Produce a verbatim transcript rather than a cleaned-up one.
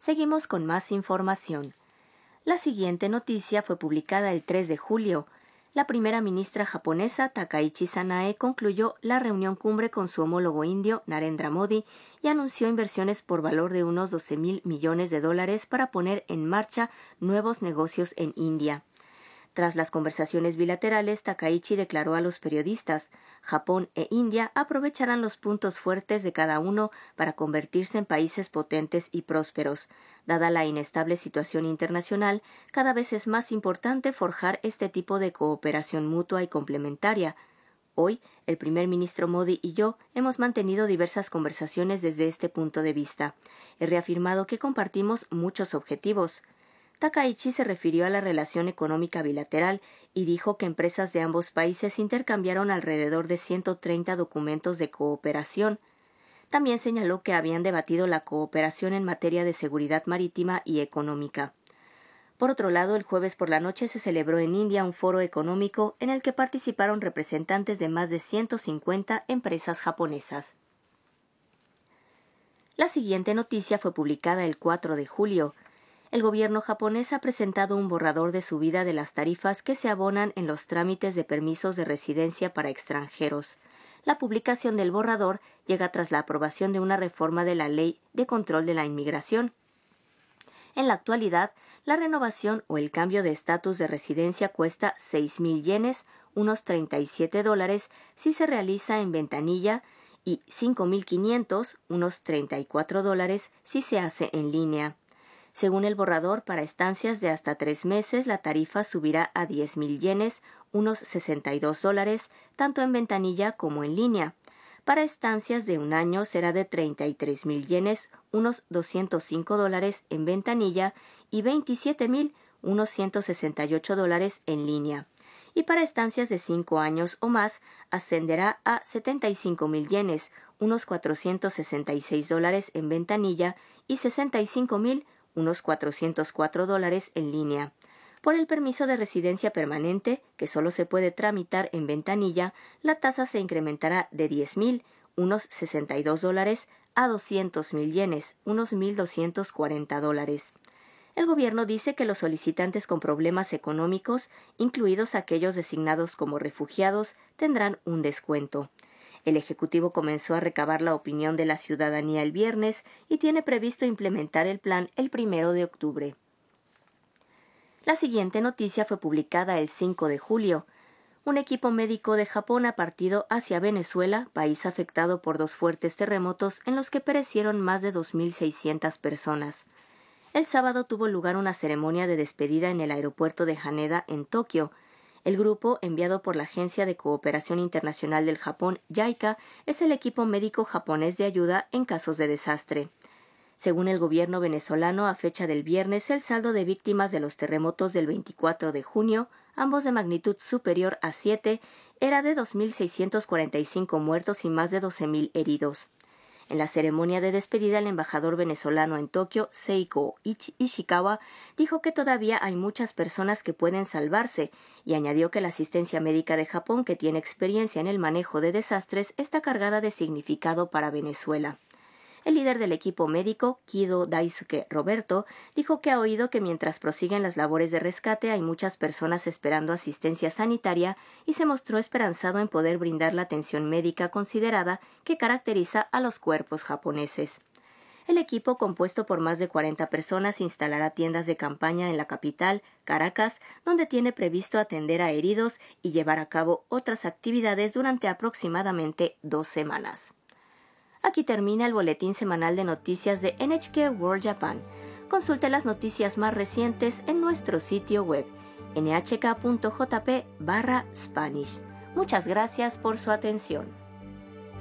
Seguimos con más información. La siguiente noticia fue publicada el tres de julio. La primera ministra japonesa, Takaichi Sanae, concluyó la reunión cumbre con su homólogo indio, Narendra Modi, y anunció inversiones por valor de unos doce mil millones de dólares para poner en marcha nuevos negocios en India. Tras las conversaciones bilaterales, Takaichi declaró a los periodistas: Japón e India aprovecharán los puntos fuertes de cada uno para convertirse en países potentes y prósperos. Dada la inestable situación internacional, cada vez es más importante forjar este tipo de cooperación mutua y complementaria. Hoy, el primer ministro Modi y yo hemos mantenido diversas conversaciones desde este punto de vista. He reafirmado que compartimos muchos objetivos. Takaichi se refirió a la relación económica bilateral y dijo que empresas de ambos países intercambiaron alrededor de ciento treinta documentos de cooperación. También señaló que habían debatido la cooperación en materia de seguridad marítima y económica. Por otro lado, el jueves por la noche se celebró en India un foro económico en el que participaron representantes de más de ciento cincuenta empresas japonesas. La siguiente noticia fue publicada el cuatro de julio. El gobierno japonés ha presentado un borrador de subida de las tarifas que se abonan en los trámites de permisos de residencia para extranjeros. La publicación del borrador llega tras la aprobación de una reforma de la Ley de Control de la Inmigración. En la actualidad, la renovación o el cambio de estatus de residencia cuesta seis mil yenes, unos treinta y siete dólares, si se realiza en ventanilla, y cinco mil quinientos, unos treinta y cuatro dólares, si se hace en línea. Según el borrador, para estancias de hasta tres meses, la tarifa subirá a diez mil yenes, unos sesenta y dos dólares, tanto en ventanilla como en línea. Para estancias de un año será de treinta y tres mil yenes, unos doscientos cinco dólares en ventanilla, y veintisiete mil, unos ciento sesenta y ocho dólares en línea. Y para estancias de cinco años o más, ascenderá a setenta y cinco mil yenes, unos cuatrocientos sesenta y seis dólares en ventanilla, y sesenta y cinco mil, unos cuatrocientos cuatro dólares en línea. Por el permiso de residencia permanente, que solo se puede tramitar en ventanilla, la tasa se incrementará de diez mil, unos sesenta y dos dólares, a doscientos mil yenes, unos mil doscientos cuarenta dólares. El gobierno dice que los solicitantes con problemas económicos, incluidos aquellos designados como refugiados, tendrán un descuento. El Ejecutivo comenzó a recabar la opinión de la ciudadanía el viernes y tiene previsto implementar el plan el primero de octubre. La siguiente noticia fue publicada el cinco de julio. Un equipo médico de Japón ha partido hacia Venezuela, país afectado por dos fuertes terremotos en los que perecieron más de dos mil seiscientas personas. El sábado tuvo lugar una ceremonia de despedida en el aeropuerto de Haneda, en Tokio. El grupo, enviado por la Agencia de Cooperación Internacional del Japón, JICA, es el equipo médico japonés de ayuda en casos de desastre. Según el gobierno venezolano, a fecha del viernes, el saldo de víctimas de los terremotos del veinticuatro de junio, ambos de magnitud superior a siete, era de dos mil seiscientos cuarenta y cinco muertos y más de doce mil heridos. En la ceremonia de despedida, el embajador venezolano en Tokio, Seiko Ishikawa, dijo que todavía hay muchas personas que pueden salvarse y añadió que la asistencia médica de Japón, que tiene experiencia en el manejo de desastres, está cargada de significado para Venezuela. El líder del equipo médico, Kido Daisuke Roberto, dijo que ha oído que mientras prosiguen las labores de rescate hay muchas personas esperando asistencia sanitaria y se mostró esperanzado en poder brindar la atención médica considerada que caracteriza a los cuerpos japoneses. El equipo, compuesto por más de cuarenta personas, instalará tiendas de campaña en la capital, Caracas, donde tiene previsto atender a heridos y llevar a cabo otras actividades durante aproximadamente dos semanas. Aquí termina el boletín semanal de noticias de N H K World Japan. Consulte las noticias más recientes en nuestro sitio web n h k punto j p barra spanish. Muchas gracias por su atención.